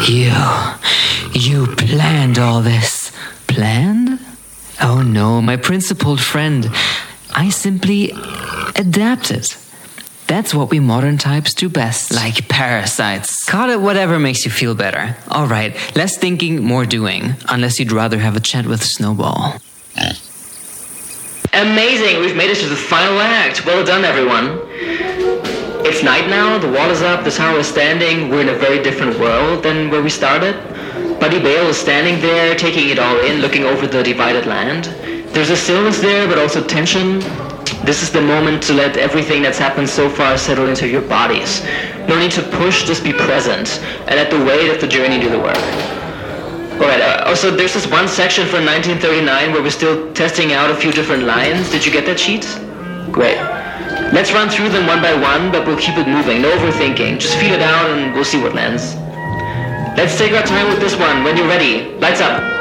You planned all this. Planned? Oh no, my principled friend. I simply adapted. That's what we modern types do best. Like parasites. Call it whatever makes you feel better. Alright, less thinking, more doing. Unless you'd rather have a chat with Snowball. Amazing! We've made it to the final act. Well done, everyone. It's night now, the wall is up, the tower is standing. We're in a very different world than where we started. Buddy Bale is standing there, taking it all in, looking over the divided land. There's a stillness there, but also tension. This is the moment to let everything that's happened so far settle into your bodies. No need to push, just be present, and let the weight of the journey do the work. Alright, also there's this one section from 1939 where we're still testing out a few different lines. Did you get that sheet? Great. Let's run through them one by one, but we'll keep it moving. No overthinking. Just feel it out and we'll see what lands. Let's take our time with this one. When you're ready, lights up.